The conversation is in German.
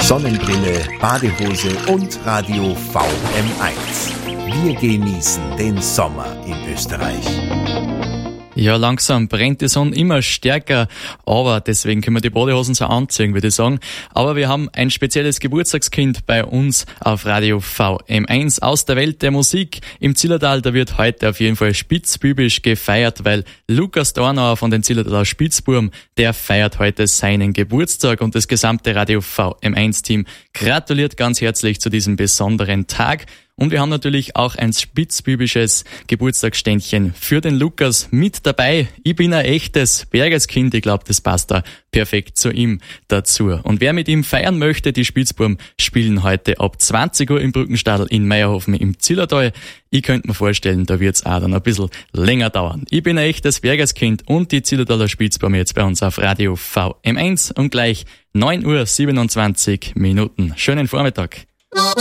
Sonnenbrille, Badehose und Radio VM1. Wir genießen den Sommer in Österreich. Ja, langsam brennt die Sonne immer stärker, aber deswegen können wir die Badehosen so anziehen, würde ich sagen. Aber wir haben ein spezielles Geburtstagskind bei uns auf Radio VM1 aus der Welt der Musik. Im Zillertal, da wird heute auf jeden Fall spitzbübisch gefeiert, weil Lukas Dornauer von den Zillertaler Spitzbuben, der feiert heute seinen Geburtstag und das gesamte Radio VM1-Team gratuliert ganz herzlich zu diesem besonderen Tag. Und wir haben natürlich auch ein spitzbübisches Geburtstagsständchen für den Lukas mit dabei. Ich bin ein echtes Bergeskind, ich glaube, das passt da perfekt zu ihm dazu. Und wer mit ihm feiern möchte, die Spitzbuben spielen heute ab 20 Uhr im Brückenstadl in Meierhofen im Zillertal. Ich könnte mir vorstellen, da wird's auch dann ein bisschen länger dauern. Ich bin ein echtes Bergeskind und die Zillertaler Spitzbuben jetzt bei uns auf Radio VM1 und gleich 9:27 Uhr. Schönen Vormittag.